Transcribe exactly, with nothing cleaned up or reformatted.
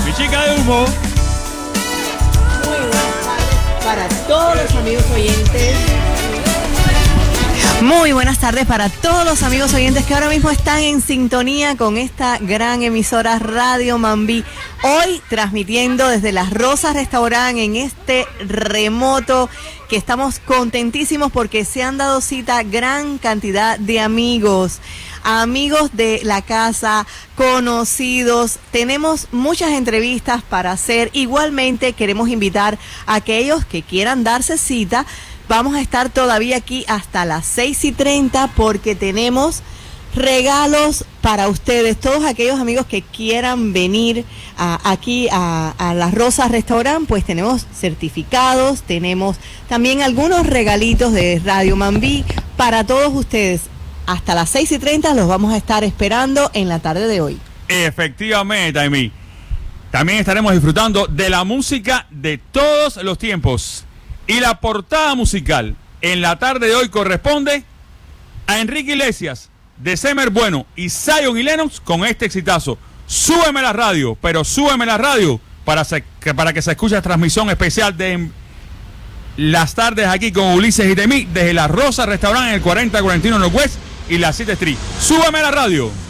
Mi chica de humo. Muy buenas tardes para todos los amigos oyentes. Muy buenas tardes para todos los amigos oyentes que ahora mismo están en sintonía con esta gran emisora Radio Mambí. Hoy transmitiendo desde Las Rosas Restaurant en este remoto que estamos contentísimos porque se han dado cita gran cantidad de amigos. Amigos de la casa, conocidos, tenemos muchas entrevistas para hacer. Igualmente queremos invitar a aquellos que quieran darse cita. Vamos a estar todavía aquí hasta las seis y treinta porque tenemos regalos para ustedes. Todos aquellos amigos que quieran venir a, aquí a, a Las Rosas Restaurant, pues tenemos certificados, tenemos también algunos regalitos de Radio Mambí para todos ustedes. Hasta las seis y treinta los vamos a estar esperando en la tarde de hoy. Efectivamente, Taimi. También estaremos disfrutando de la música de todos los tiempos. Y la portada musical en la tarde de hoy corresponde a Enrique Iglesias, December Bueno y Zion y Lennox con este exitazo. Súbeme la radio, pero súbeme la radio para, se, que, para que se escuche la transmisión especial de las tardes aquí con Ulises y Taimi desde La Rosa Restaurant en el cuarenta cuarenta y uno Northwest y la siete Street. Súbeme la radio.